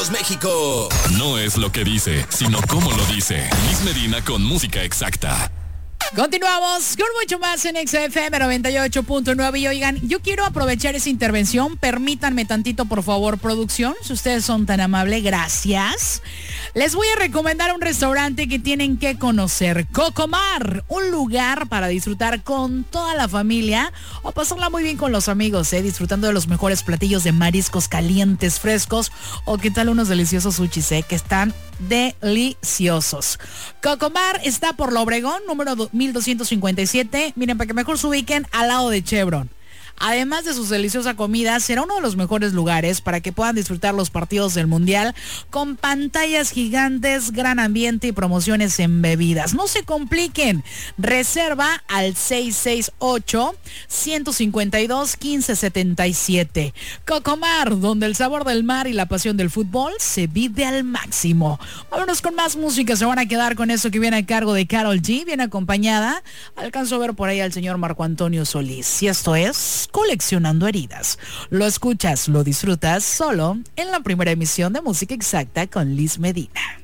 México. No es lo que dice, sino cómo lo dice. Liz Medina con música exacta. Continuamos con mucho más en XFM 98.9 y oigan, yo quiero aprovechar esa intervención, permítanme tantito por favor producción, si ustedes son tan amables, gracias. Les voy a recomendar un restaurante que tienen que conocer, Cocomar, un lugar para disfrutar con toda la familia o pasarla muy bien con los amigos, disfrutando de los mejores platillos de mariscos calientes, frescos o qué tal unos deliciosos sushis, que están deliciosos. Cocomar está por La Obregón, número 1257. Miren, para que mejor se ubiquen, al lado de Chevron. Además de sus deliciosas comidas, será uno de los mejores lugares para que puedan disfrutar los partidos del Mundial con pantallas gigantes, gran ambiente y promociones en bebidas. No se compliquen. Reserva al 668-152-1577. Cocomar, donde el sabor del mar y la pasión del fútbol se vive al máximo. Vámonos con más música. Se van a quedar con eso que viene a cargo de Karol G, bien acompañada. Alcanzo a ver por ahí al señor Marco Antonio Solís. Y esto es Coleccionando Heridas. Lo escuchas, lo disfrutas solo en la primera emisión de Música Exacta con Liz Medina.